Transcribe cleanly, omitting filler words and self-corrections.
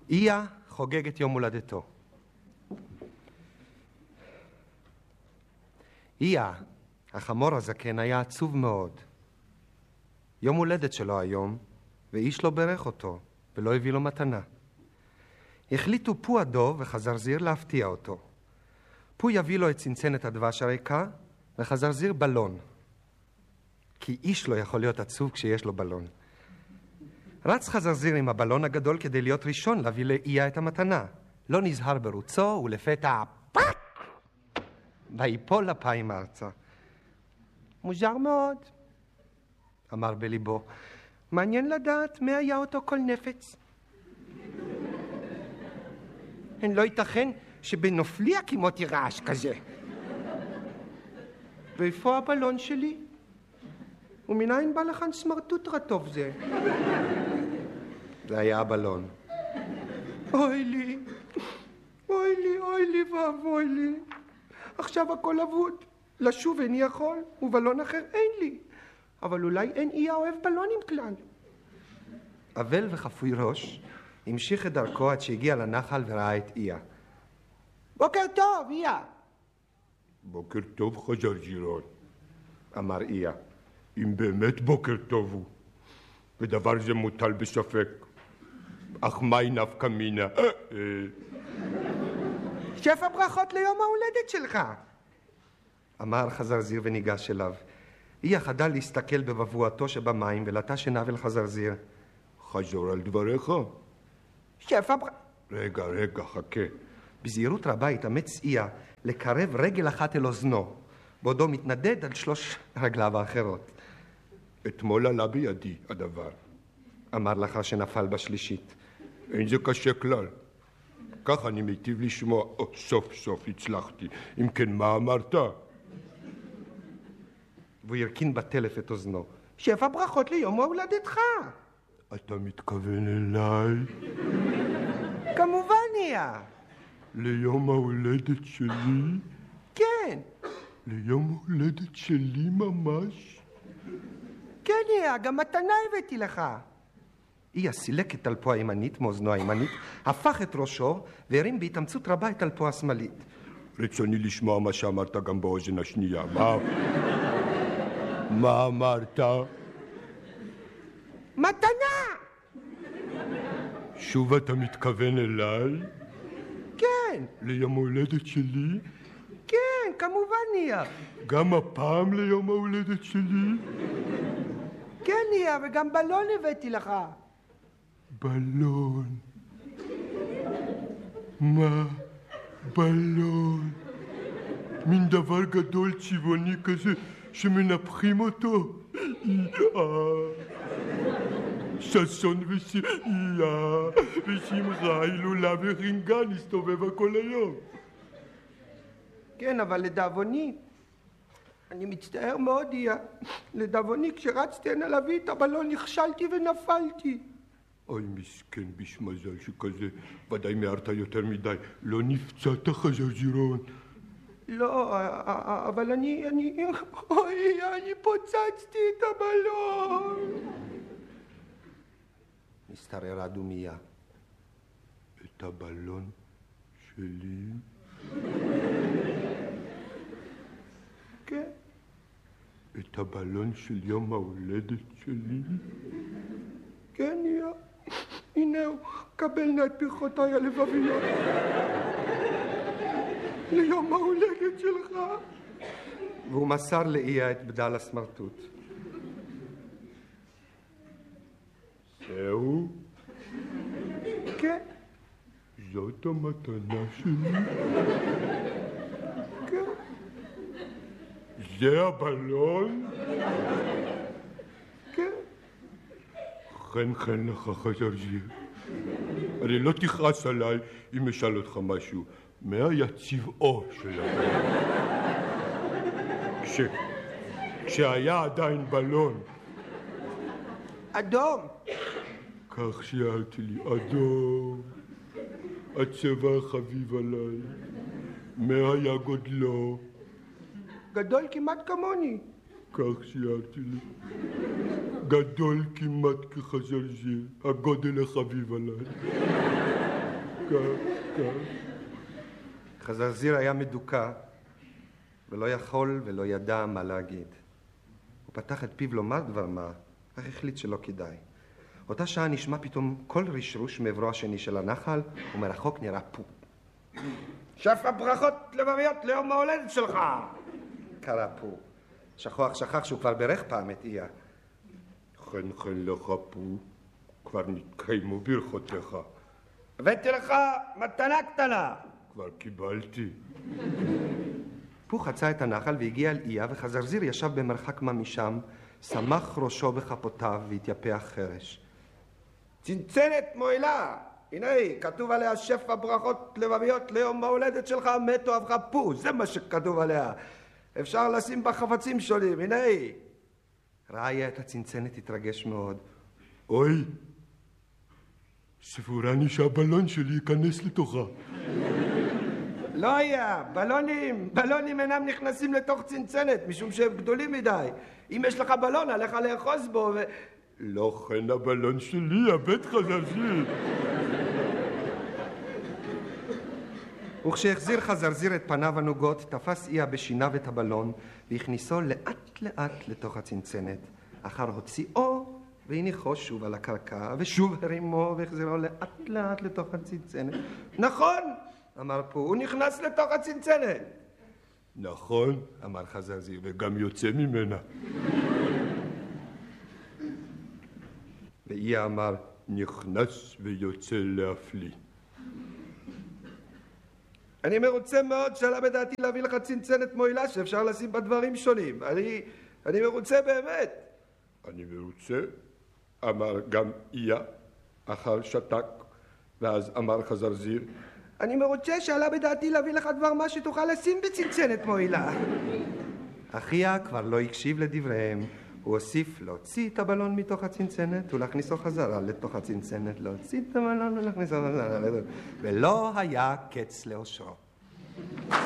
איה חוגג את יום הולדתו. איה, החמור הזקן, היה עצוב מאוד. יום הולדת שלו היום, ואיש לא ברך אותו, ולא הביא לו מתנה. החליטו פו הדוב וחזרזיר להפתיע אותו. פו יביא לו את צנצנת הדבש הריקה, וחזרזיר בלון. כי איש לא יכול להיות עצוב כשיש לו בלון. רץ חזרזיר עם הבלון הגדול כדי להיות ראשון להביא לאיה את המתנה. לא נזהר ברוצו, ולפתע פאק! ויפול אפיים ארצה. מוזר מאוד, אמר בליבו. מעניין לדעת מי היה אותו כל נפץ. אין לא ייתכן שבנופלי הקימותי רעש כזה. ואיפה הבלון שלי? ומנין בא לכאן סמרטוט רטוב זה? זה היה הבלון. אוי לי, אוי לי, אוי לי ואבוי לי. עכשיו הכל אבוד. לשוב איני יכול, ובלון אחר אין לי. אבל אולי אין איה אוהב בלונים כלל. אבל וחפוי ראש המשיך את דרכו עד שהגיע לנחל וראה את איה. בוקר טוב, איה. בוקר טוב, חזרזירון, אמר איה. אם באמת בוקר טוב הוא, ודבר זה מוטל בספק, אך מהי נפקא מינה? שפע ברכות ליום ההולדת שלך, אמר חזרזיר וניגש אליו. איה חדל להסתכל בבבואתו שבמים ולטש עיניו אל חזרזיר. חזור על דבריך. שפע רגע, חכה. בזהירות רבה התאמץ איה לקרב רגל אחת אל אוזנו, בעודו מתנדד על 3 רגליו האחרות. אתמול עלה בידי הדבר, אמר לאחר שנפל בשלישית. אין זה קשה כלל. כך אני מיטיב לשמוע. סוף סוף הצלחתי. אם כן, מה אמרת? והוא ירכין בטלף את אוזנו. שפע ברכות ליום הולדתך. אתה מתכוון אליי? כמובן, איה. ליום ההולדת שלי? כן. ליום ההולדת שלי ממש? כן, איה, גם מתנה הבאתי לך. איה סילק את טלפו הימנית מאוזנו הימנית, הפך את ראשו והרים בהתאמצות רבה את טלפו השמאלית. רצוני לשמוע מה שאמרת גם באוזן השנייה. מה אמרת? מתנה! שוב אתה מתכוון אליי? כן. ליום ההולדת שלי? כן, כמובן, איה. גם הפעם ליום ההולדת שלי? כן, איה, וגם בלון הבאתי לך. בלון? מה? בלון? מין דבר גדול צבעוני כזה שמנפחים אותו? ששון ושמחה, הילולה וחינגה נסתובב כל היום. כן, אבל לדאבוני, אני מצטער מאוד, איה. לדאבוני, כשרצתי הנה להביא את הבלון, נכשלתי ונפלתי. אוי, מסכן ביש מזל שכזה, ודאי מערת יותר מדי. לא נפצעת, חזרזירון? לא, אבל אוי, אני פוצצתי את הבלון. מסתרר הדומיה. את הבלון שלי? כן. את הבלון של יום ההולדת שלי? כן, איה. הנה הוא, קבל נא את פרחותיי הלבביות. ליום ההולדת שלך. והוא מסר לאיה את בדל הסמרטוט. זהו? כן. זאת המתנה שלי? כן. זה הבלון? כן. חן לך, חזרזיר. אני לא תכעס עליי אם אשאל אותך משהו. מה היה צבעו של הבלון? כשהיה עדיין בלון. אדום. כך שאלתי לי, אדום. הצבע החביב עליי. מה היה גודלו? גדול כמעט כמוני. כך שאלתי לי. גדול כמעט כחזרזיר, הגודל החביב עליי. כן. חזרזיר היה מדוכא, ולא יכול ולא ידע מה להגיד. הוא פתח את פיו לומר דבר מה, אך החליט שלא כדאי. אותה שעה נשמע פתאום קול רשרוש מעברו השני של הנחל, ומרחוק נראה פו. שפע ברכות לבביות ליום ההולדת שלך! קרא פו. שכח שהוא כבר ברך פעם את איה. חן לך פו, כבר נתקיימו ברכותיך. הבאתי לך מתנה קטנה. כבר קיבלתי. פו חצה את הנחל והגיע אל איה, וחזרזיר ישב במרחק מה משם, סמך ראשו בכפותיו והתייפח חרש. צנצנת מועילה! הנה היא, כתוב עליה שפע ברכות לבביות ליום ההולדת שלך, מת אוהבך פו, זה מה שכתוב עליה. אפשר לשים בה חפצים שונים, הנה היא. ראה איה את הצנצנת, התרגש מאוד. אוי, סבורני שהבלון שלי ייכנס לתוכה. לא היה, בלונים אינם נכנסים לתוך צנצנת, משום שהם גדולים מדי. אם יש לך בלון, עליך לאחוז בו ו... לא כן הבלון שלי, הבית חזרזיר. וכשהחזיר חזרזיר את פניו הנוגות, תפס איה בשיניו את הבלון, והכניסו לאט לאט לתוך הצנצנת. אחר הוציאו, והניחו שוב על הקרקע, ושוב הרימו, והחזירו לאט לאט לתוך הצנצנת. נכון! אמר פה, הוא נכנס לתוך הצנצנת. נכון, אמר חזרזיר, וגם יוצא ממנה. ואיה אמר, נכנס ויוצא להפליא. אני מרוצה מאוד שעלה בדעתי להביא לך צנצנת מועילה שאפשר לשים בה דברים שונים. אני מרוצה באמת. אני מרוצה, אמר גם איה, אחר שתק, ואז אמר חזרזיר, אני מרוצה שעלה בדעתי להביא לך דבר מה שתוכל לשים בצנצנת מועילה. אחיה כבר לא הקשיב לדבריהם. הוא הוסיף להוציא את הבלון מתוך הצנצנת ולהכניסו חזרה לתוך הצנצנת, להוציא את הבלון ולהכניסו חזרה, ולא היה קץ לאושרו.